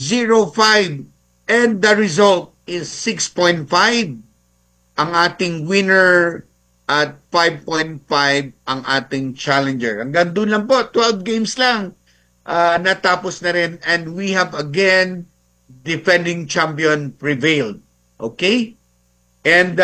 0.05 and the result is 6.5. Ang ating winner at 5.5 ang ating challenger. Hanggang doon lang po, 12 games lang. Natapos na rin and we have again defending champion prevailed. Okay? And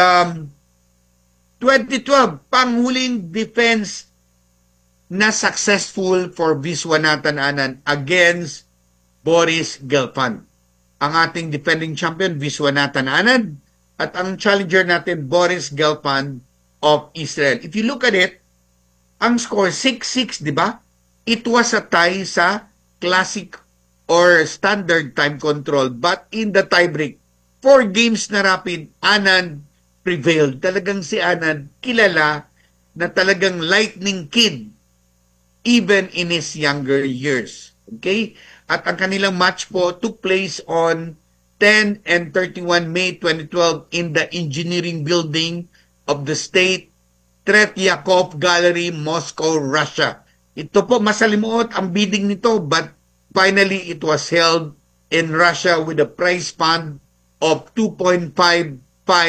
2012, panghuling defense na successful for Viswanathan Anand against Boris Gelfand. Ang ating defending champion, Viswanathan Anand, at ang challenger natin, Boris Gelfand of Israel. If you look at it, ang score 6-6, di ba? It was a tie sa classic or standard time control, but in the tiebreak, 4 games na rapid, Anand prevailed. Talagang si Anand kilala na talagang lightning kid even in his younger years. Okay? At ang kanilang match po took place on 10 and 31 May 2012 in the engineering building of the State Tretyakov Gallery, Moscow, Russia. Ito po, masalimuot ang bidding nito, but finally it was held in Russia with a prize fund of 2.55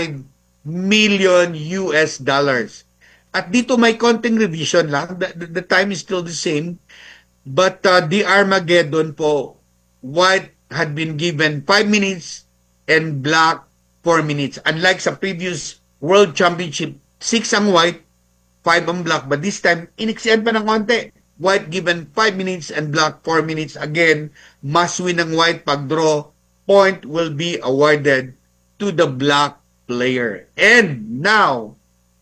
million US dollars. At dito may konting revision lang. The time is still the same. But the Armageddon po, white had been given 5 minutes and black 4 minutes. Unlike sa previous World Championship, 6 ang white, 5 ang black. But this time, in-extend pa ng konti. White given 5 minutes and black 4 minutes. Again, must win ng white. Pag draw, point will be awarded to the black player. And now,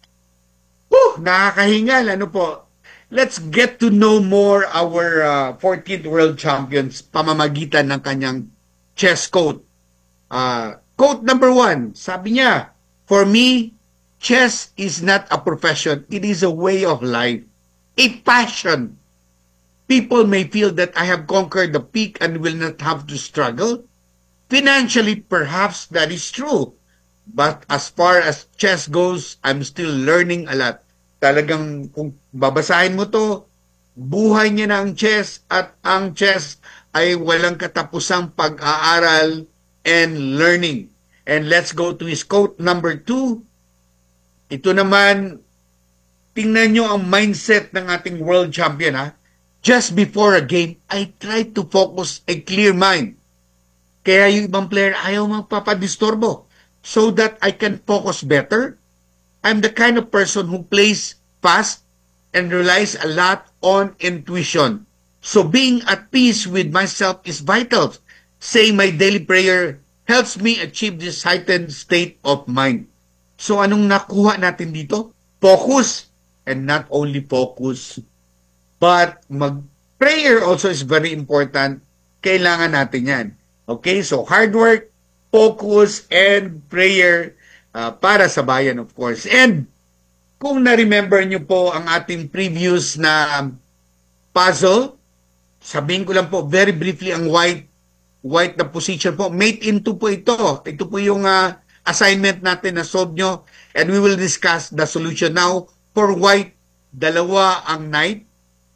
nakakahingal, ano po? Let's get to know more our 14th world champions pamamagitan ng kanyang chess quote. Quote number 1, sabi niya, "For me, chess is not a profession, it is a way of life, a passion. People may feel that I have conquered the peak and will not have to struggle. Financially, perhaps that is true. But as far as chess goes, I'm still learning a lot." Talagang kung babasahin mo to, buhay niya na ang chess at ang chess ay walang katapusang pag-aaral and learning. And let's go to his quote number 2. Ito naman, tingnan nyo ang mindset ng ating world champion ha. Just before a game, I try to focus a clear mind. Kaya yung ibang player ayaw magpapadisturbo so that I can focus better. I'm the kind of person who plays fast and relies a lot on intuition. So being at peace with myself is vital. Saying my daily prayer helps me achieve this heightened state of mind. So anong nakuha natin dito? Focus. And not only focus, but prayer also is very important. Kailangan natin yan. Okay, so hard work, focus, and prayer para sa bayan, of course. And kung na-remember nyo po ang ating previous na puzzle, sabihin ko lang po very briefly ang white na position po. Mate in 2 po ito. Ito po yung assignment natin na solve nyo. And we will discuss the solution now. For white, 2 ang knight.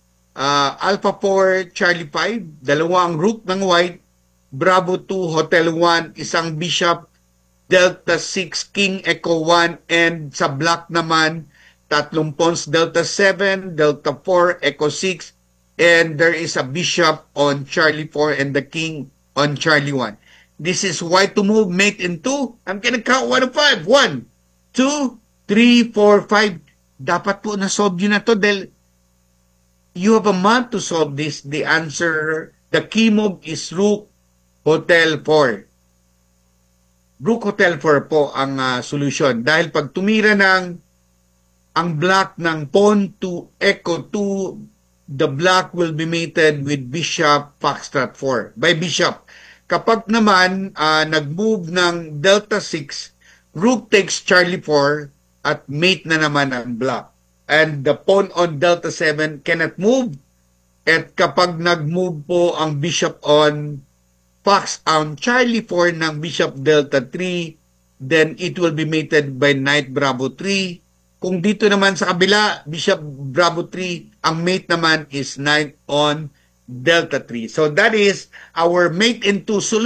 Alpha 4, Charlie 5. 2 ang rook ng white. Bravo 2, Hotel 1. Isang bishop. Delta 6, King Echo 1, and sa black naman, 3 pawns, Delta 7, Delta 4, Echo 6, and there is a bishop on Charlie 4 and the king on Charlie 1. This is white to move, mate in 2. I'm gonna count 1 to 5. 1, 2, 3, 4, 5. Dapat po na-solve nyo na to dahil you have a month to solve this. The answer, the key move is Rook Hotel 4. Rook Hotel 4 po ang solution. Dahil pag tumira ang black ng pawn to echo 2, the black will be mated with bishop foxtrot 4 by bishop. Kapag naman nag-move ng delta 6, rook takes Charlie 4 at mate na naman ang black. And the pawn on delta 7 cannot move. At kapag nag-move po ang bishop on fox on Charlie 4 ng bishop delta 3, then it will be mated by knight bravo 3. Kung dito naman sa kabila, bishop bravo 3, ang mate naman is knight on delta 3. So that is our mate in 2 solution.